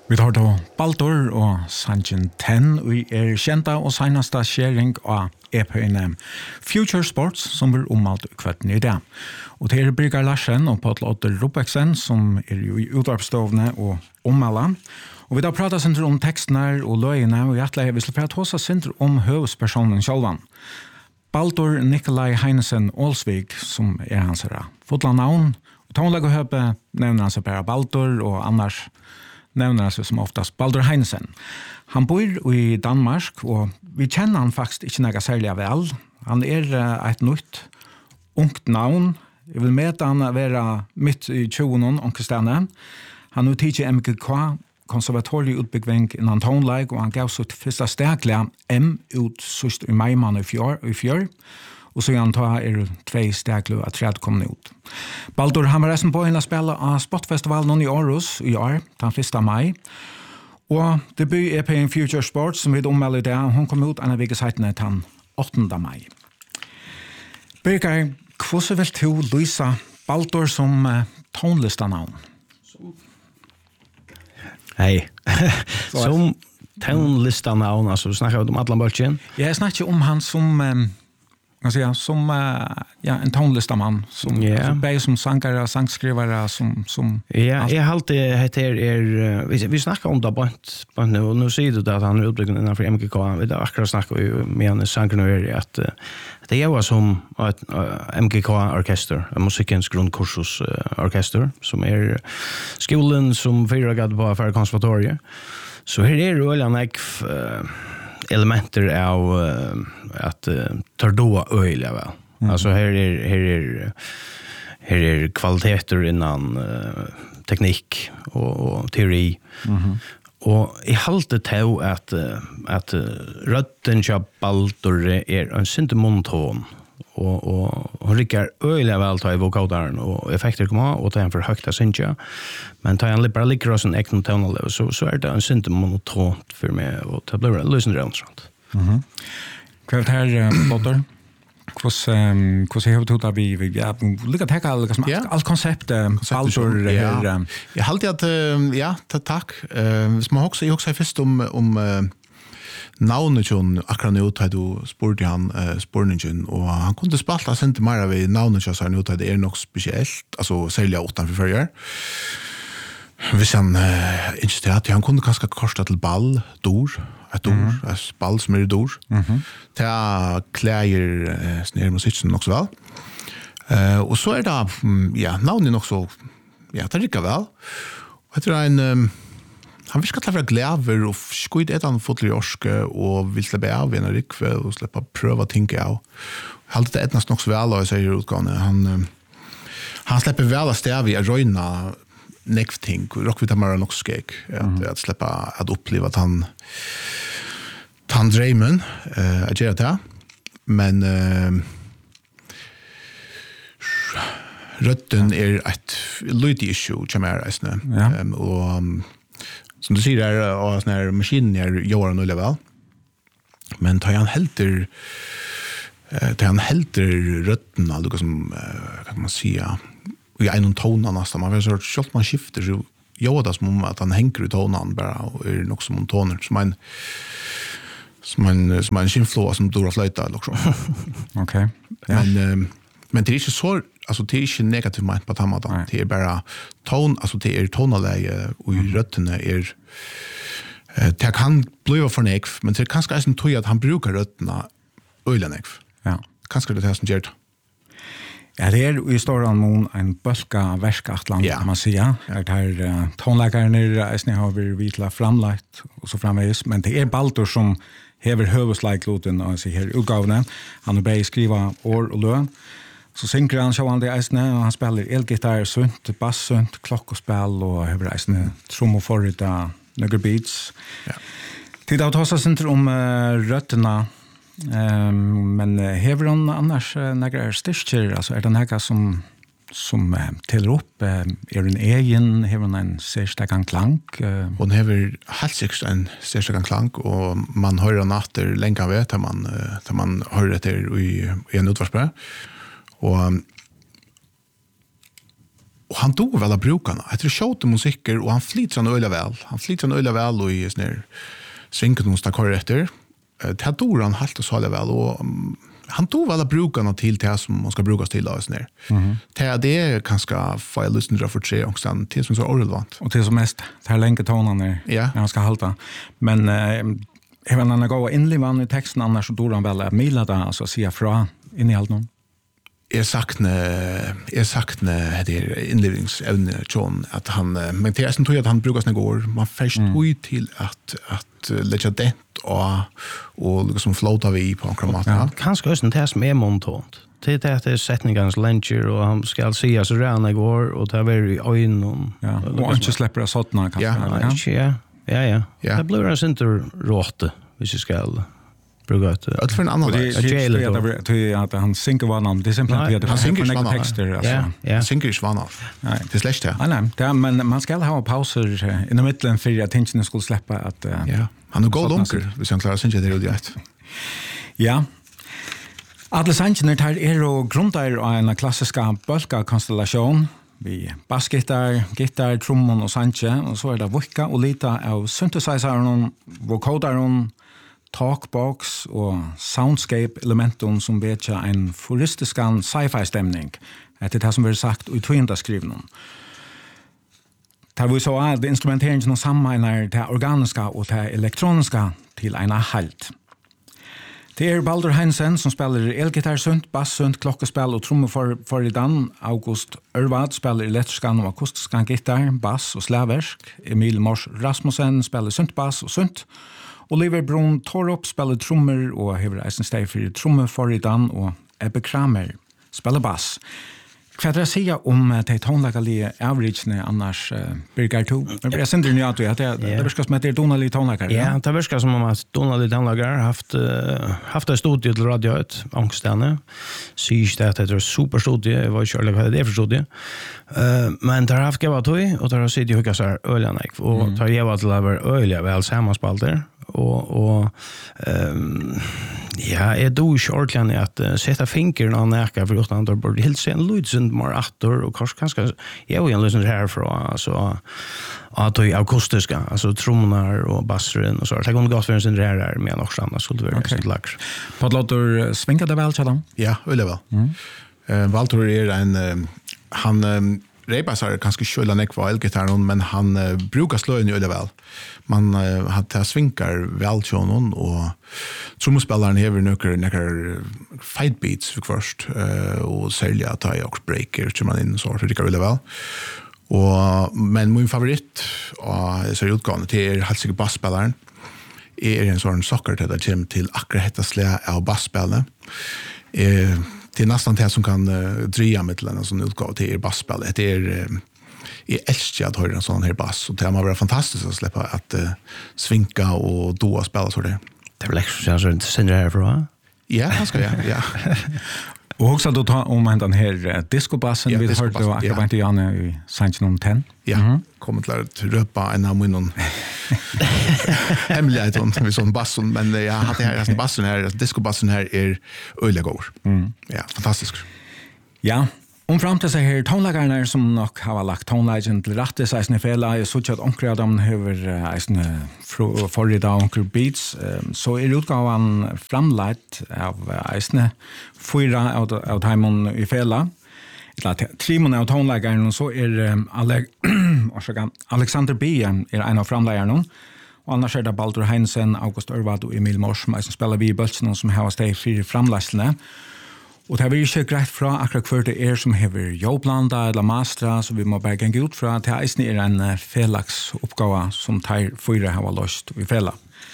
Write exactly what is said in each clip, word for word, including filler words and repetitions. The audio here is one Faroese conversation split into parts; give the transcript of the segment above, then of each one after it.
Vi tar då Baldur og Sanjin ten, og er kjenta og seneste skjering av E P N Future Sports, som blir ommalt kvetten i det. Og det er Birger Larsen og Paul Otter Rupeksen, som er jo i utvarpstovene og ommelda. Og vi da prater senter om tekstene og løgene, og hjertelig vi skal prate hos senter om høvespersonen sjølvan. Baldur Nikolai Heinesen Ålsvik, som er hans herre fotlandnavn, og tonlag og høpe nevner han seg bare Baldur, og annars nevner han seg som oftast Baldur Heinesen. Han bor i Danmark, og vi kjenner han faktisk ikke noe særlig vel. Han er et nytt, ungt navn. Jeg vil møte han være midt i tjugonen, onkestene. Han har tidlig M G K, konservatorisk utbygging innan tonleik, og han gav sitt første steglige M ut sist i maimann i fjør, i fjør. Og så han tar er två steglige at tredje kommer ut. Baldur, han var resten på henne spille av Spotfestivalen i Aarhus i år, den første mai. Og debut E P N Future Sports, som vi ommelder det, hun kom ut en av vikesheitene den åttende mai. Birger, hvordan vil du lyse Baldur som uh, tonlistanavn? Hej. Som tonlistanavn, alltså snackar vi om Adlan Bölchen. Jag snackar om han som um, jag säga som uh, ja en tonlistaman som yeah. bäj som sankare, sangskrivare som som Ja, jag har alltid heter är vi vi snackar om det bara bara nu och nu säger du att han är utbyggd innanför M G K. Vi där akkurat snackar vi med en sankare att det är var som ett M G K-orkester, en musikens grundkursus orkester, som är skolan som fyra gad på för konservatoriet. Så här är det öliga näck elementer av uh, att uh, tardoa öliga väl. Mm. Alltså här är här är här är kvaliteter innan uh, teknik och, och teori. Mm-hmm. Og jeg halte til at, at røtten til Baldur er en sinte monoton, og, og hun rikker øyelig vel til vokalderen, og effekter kommer, og til en for høyt av sinja. Men til en bare ligger hos en egen tonelev, så, så er det en sinte monoton for meg, og det blir løsende rønt. Mm-hmm. Hva er det her, Baldur? Hvordan har vi tog det vi ja, lykke til å ta ja. alt konseptet Baldur ja. her Jeg halte at ja, takk hvis man også, jeg også først om, om navnet som akkurat nå da du spurte han spurningen, og han kunne spalte seg ikke mer ved navnet som sa nå da det er nok spesielt, altså særlig utenfor førjer. Hvis han uh, ikke til at han kunne kanskje korset til ball, dor, et ord, mm-hmm. et ball som er dor, mm-hmm. til klæger uh, snere musikken nok så vel. Uh, og så er det, um, ja, navnet nok så, ja, det rikker vel. Og etter en, um, han vil skal være glæver og skuid et han fotler i orske og vil slippe av en rikve og slippe prøve å tenke av. Jeg halte det etnast nok så vel, og jeg sier i utgående. Han, um, han slipper vel av stedet i røyna nekv ting, rockvita mara nok skek, at, mm. at slippe at oppleve at han han dreimen, uh, at gjøre det, men uh, røtten er et lydelig issue, som er reisende, ja. um, og um, som du sier, er, og sånne her maskinen er gjør han vel, men tar han helter uh, tar han helter røtten, altså som, uh, hva kan man si, ja, i en tona nästan. Man vet så att man skifter så gör det som om att han hänger i tonan bara och är nog som en toner som en som en som en skinflå som drar flöjta liksom. Okej. Okay. Ja. Men men det är inte så alltså det är inte negativt ment på tamata. Det är bara ton alltså det är tonaläge och i rötterna är det kan bli för nekv, men det kan kanske inte tro att han brukar rötterna öliga nekv. Ja. Kanske det här som gör det. Ja, det er i Storan Mon en bølka verskattland, ja. Kan man säga. Det här uh, tonläkaren är har vi vitla framlagt och så framvis, men det är Baldur som hever hövudslagloten och så här utgavene. Han har börjat skriva år och lön. Så synker han så han det eisne, og han spelar elgitarr, sunt, bass, sunt, klokkospel og hever eisne trom og forrita nøkker beats. Ja. Tid av tåsa senter om uh, røttena. Um, men uh, hever han annars uh, några styrker, alltså är det några som som uh, täller upp, uh, är en egen, hever han en särstakan klang? Uh. Hon hever helt sikkert en särstakan klang, och man hör natter länge vet att man, uh, man hör det i, i en utvarsbrev. Och um, och han dog väl av brukarna. Jag tror showte musiker och han flyter han öliga väl. Han flyter han öliga väl och i sån här svinket hon stack efter. Det här dog han halt och så öliga väl och han dog väl av brukarna till det som man ska brukas till av sån här. Mm. Det, det är ganska får jag lyssna för tre och sen till som är så orelevant. Och det som mest det här länge tonen ja. Han ska halta. Men eh, även när han går inlivan i texten annars så dog han väl att mila det alltså säga fra in i allt någon. Jag saknar jag saknar det inlevningsevne John att han men det är sen tror jag att han brukar snägga år man först mm. till att att lägga det och och liksom floata vi på kramat. Ja, kanske just det som är montont. Det är det sättningens länger och han ska se så räna går och ta very ögon och ja, och inte släpper det sådana kanske. Ja, ja, ja. Ja. Det blir alltså inte råte hvis vi ska bruka ett att för en annan det är att han synker var namn det är simpelt att han synker några texter alltså ja ja synker svanna nej det är släkt ja nej det men man ska ha pauser i den mitten för att tensionen skulle släppa att ja han har god onkel vi ska klara synker det ut ja Alle sannsjoner her er og grundar av en klassiska bølka-konstellasjon vi bassgitar, gitar, trummon og sannsje og så er det vukka og lita av synthesizeren, vocoderen talkbox og soundscape-elementen som vetja en furistisk sci-fi-stemning etter det som blir sagt i tøyendaskriven. Det vi så at instrumenteringen og sammeiner det organiska og det elektroniska til en halt. Det er Baldur Heinsen som spiller elgitar, sunt, bass, sunt, klokkespill og tromme for, for i dan. August Ørvad spiller elektrisk og akustisk gitar, bass og slaversk. Emil Mors Rasmussen spiller sunt, bass og sunt. Oliver Brun Torup spiller trommer og hever eisen steg for tromme for i dan. Og Ebbe Kramer spiller bass. Hva er det å si om de tonelagerlige averagene annars, uh, Birger to? Jeg synes det at det, det virker som at det er donalige tonelager. Ja, det virker som om at donalige tonelager har haft, uh, haft et studie til radioet, angstene. Sier ikke at det er et superstudie, jeg vet ikke hva det er for studie. Uh, men det har haft gavet tog, og det har sitt i hukket seg øljene, og det har gavet til å være øyelig vel sammanspalter. Og, og um, ja, jeg do ikke ordentlig at uh, sette fingeren av nækka for at han burde helt se en lydsynd mer atter og kanskje kanskje jeg er jo en lydsynd herfra altså at det er akustiske altså trommer og basseren og så det kunne gått for en synd her her med nok annars skulle det være okay. Sånt lager På låter svinga det vel Tjadam? Ja, veldig vel mm. uh, Valtor er en uh, han uh, Reibas er kanskje kjøla nekva elgitaren, men han uh, brukar sløyen jo vel. Man uh, har til svinkar vel tjånen, og trommespilleren hever nøkker nekker fight beats for først, uh, og særlig at jeg også breaker, så man inn så det rikker veldig vel. Og, men min favoritt av disse utgavene til er helt sikkert bassspilleren. Jeg er en sånn sokker til det kommer til akkurat dette slag av bassspillet. Eh, Det är nästan det som kan uh, dreja med till en sån utgåva till er bassspel. Det är uh, jag älskar att höra en sån här bass och det har varit fantastiskt att släppa att uh, svinka och doa spela så det. Det är väl extra så att sända här för va? Ja, det ska jag. Ja. Och också då ta om den här discobassen ja, vi hörde då akkurat inte Janne i Sanchen ten. Ja, mm-hmm. Kommer till att röpa en av munnen. Hemlighet om vi sån bassen men jag hade här alltså bassen här discobassen här är ölegård. Mm. Ja, fantastisk. Ja. Om fram til seg her tonelagarna som nok har lagt tonelagen til rette seg eisne fela, jeg så ikke at onker av dem hever eisne forrige dag onker beats, så er utgaven framleit av eisne fyra av, av timon i fela, trimon av tonelagarna, så er Ale- Alexander B. er en av framlegarna, og annars er det Baldur Heinsen, August Ørvad og Emil Mors, som spiller vi i bølsen som har steg fire framleislene. Og det har vi ikke greit fra akkurat hver det er som hever jobblanda eller mastra, så vi må bare genge ut fra at det eisen er en felaks oppgave som tar fyra har løst i fela.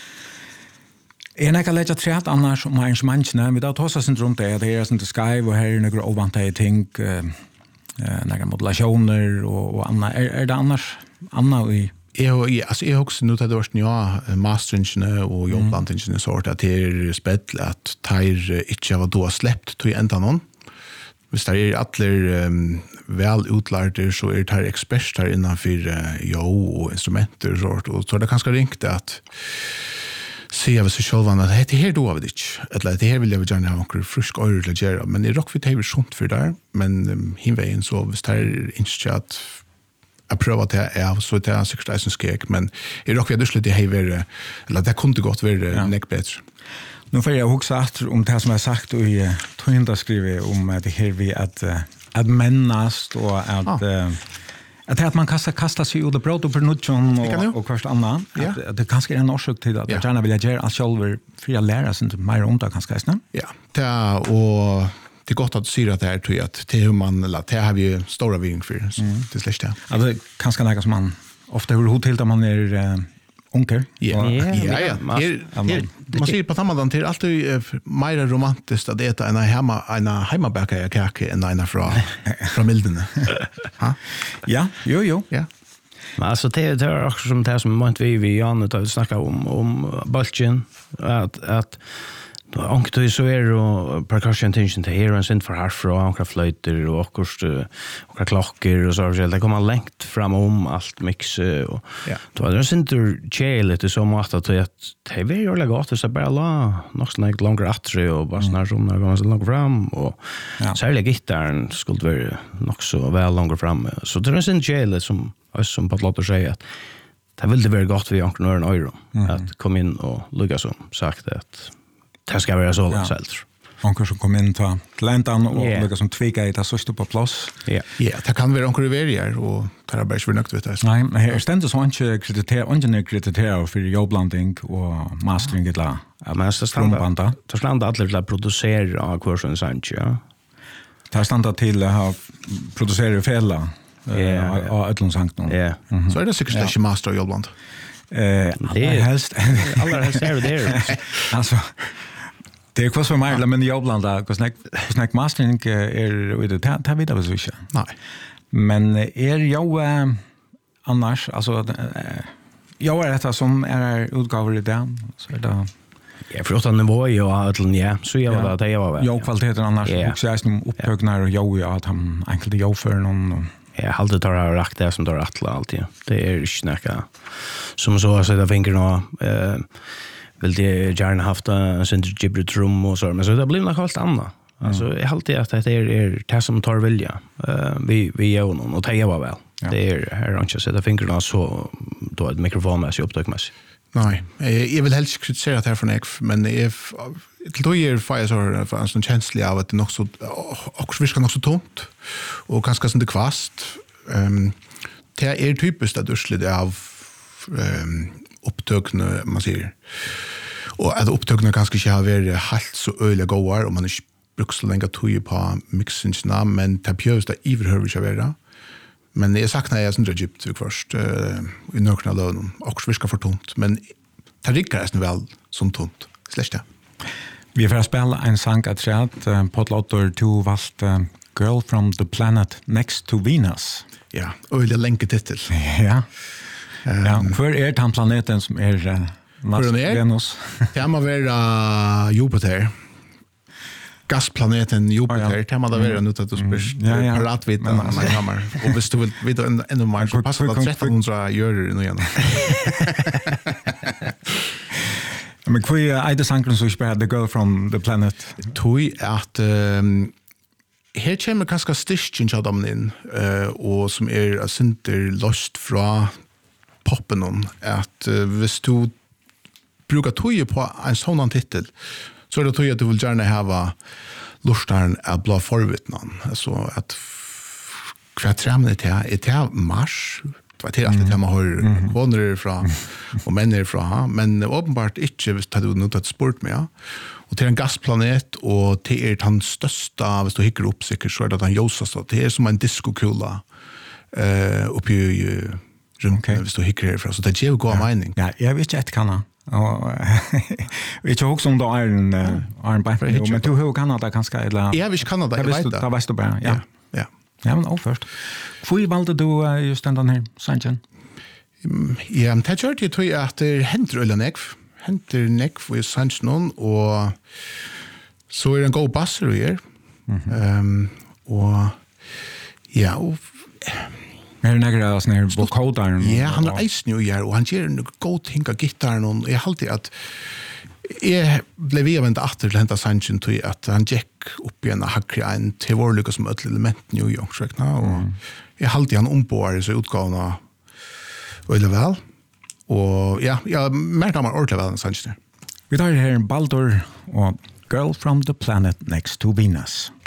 Jeg er ikke lett træt annars om arrangementene, vi da tar oss rundt det, det er sånn til Skype, og her er noen ovante ting, uh, noen modulasjoner og, og annet. Er, er det annars annet i Jag alltså jag också nu tar det vart ja masteringene och jobblantingene sort att det är spett att tar inte vad då släppt till ända någon. Visst det är alla um, väl utlärda så är det experter innanför uh, jo och instrumenter sort och så det kanske ringt att säga för sig själva att det här då av det inte. Eller det här vill jag gärna ha några frisk öre till att göra. Men i rockfit är det sånt för där. Men um, hinvägen så hvis det är inte att jag prövar det här så det är säkert som skrek. Men i rockfit är det slut det här vara, eller det kunde gott vara ja. Näck bättre. Nu får jag också om det som jag sagt i Tvinda skriver om det här vi att att männast och att ah. Att det att man kastar kastar sig ut och bröt upp för nutjon och och först annan ja. att, att det kanske är en orsak till att ja. Jag gärna vill göra allt själv för att lära sig inte mer om det kanske är ja det och det är gott att säga att det är tror jag att det hur man eller det har vi stora ving för mm. det släckte ja alltså kanske något som man ofta hur hot till att man är uh, onkel ja ja ja man ser på samma till alltid mer romantiskt att det är en hemma en hemmabakare kake än en från från Mildene. Ha? Ja, jo jo. Ja. Men alltså det det är också som det som man vi vi Janne att snacka om om bulten att att och då så är det percussion tension till här och sen för harf och några flöjter och också några klockor och så där det kommer långt fram om allt mix och ja. Då är det sen till chill lite så måste att det är väl ju lägga så bara la något sånt längre attre och bara såna som när går så långt fram och ja. Så är det gitarren skulle vara nog så väl längre fram så det är sen chill som som på att låta säga att det vill det vara gott vi ankar en euro mm. att komma in och lugga som sagt att det ska vara så ja. Selv. Onkel som kom in till Lentan och yeah. liksom tvika i det så stod på plats. Ja. Ja, det kan vara onkel verier och det är bara så nökt vet jag. Nej, men här ständigt så inte kreditera, inte kreditera för jobblanding och mastering eller ja, men så standa. Det standa alla till att producera kursen sant ja. Det standa till att ha producera fälla. Ja, och Ötlandsankt nu. Ja. Så är det säkert master jobbland. Eh, det är helst alla helst är det. Alltså det är kvar för mig men jobbland där hur snack snack mastering är det det tar vi det så inte. Nej. Men är jag eh, annars alltså eh, jag är detta som är utgåvor i det så är det ja för att nivå ju Ötland ja så jag var det jag var väl. Jag kvaliteten annars också är som upptögnar och jag ju att han enkelt jag för någon jag har alltid tar rakt det som tar attla alltid. Det är inte snacka som så att sätta fingrarna eh vill det gärna haft en sånt gibbet rum och så men så det blir något helt annat. Alltså jag har alltid att det är är det som tar vilja. Eh vi vi gör någon och det var väl. Ja. Det är här inte sätta fingrarna så då ett mikrofon med sig upptag med sig. Nej, jag vill helst kritisera det här från ek men if till då är fire så för en sån känslig av att det nog så också viskar nog så tomt och ganska sånt kvast. Ehm det är typiskt att urslit av ehm upptökna man säger. Och att upptökna ganska ska vara helt så öliga goar om man inte brukar så länge tog på mixingarna men tapjös där överhuvud ska vara. Men jag saknar jag sånt Egypt först uh, i några lön också viskar för tomt men det rickar nästan väl som tomt. Släckte. Vi får spela en sång att säga att Podlottor två valt uh, Girl from the Planet Next to Venus. Ja, och det länke titel. Ja. Um, ja, för är det han planeten som är uh, Venus? Det må vara Jupiter. Gasplaneten Jupiter. Oh, ja. Det må da være nødt til at du spørs paratvitt av denne kammer. Og hvis du vil vite enda mer, så passer det at tretton hundra gjør det nå igjen. Men hva er det sankeren som spør The Girl from the Planet? Tui at um, her kommer ganske styrken av dem inn, uh, og som er sinter lost fra poppen om, at uh, hvis du bruker tui på en sånn titel, så er det tui at du vil gjerne hava lustaren av blå forvittnen, altså at hva tremen er til, er til mars, det var til alltid til man har kvoner fra og menn fra, men åpenbart ikke hvis du noe tatt spurt med, ja. Og til en gassplanet, og til er den største, hvis du hikker opp sikkert, så er det den ljøseste, det er som en diskokula uh, oppi i uh, rundt, okay. Hvis du hikker herfra, så det er jo god ja. Mening. Ja, jeg vet ikke et kanna. Vi vet ikke også om det er en Arne Bein, men du har jo Kanada kanskje, eller? Jeg vet ikke Kanada, jeg vet det. Da vet du bare, ja. Ja. Ja, men også først. Hvor valgte du just den her sangen? Ja, men det gjør det, jeg tror at det henter øyne nekv. Henter nekv i sangen, og så er det en god basser vi gjør. Mm -hmm. um, og ja, og Mer nägra sån här vocoder. Ja, han är ice new year och han ger en god ting av gitarren och jag alltid att jag blev även åter till hända sanchen till att han gick upp igen och hackade en till vår lycka som ett element New York räkna och jag alltid han ombord så utgåvna väldigt väl och ja, jag märkte man ordentligt väl en sanchen. Vi tar här Baldur och Girl from the Planet Next to Venus.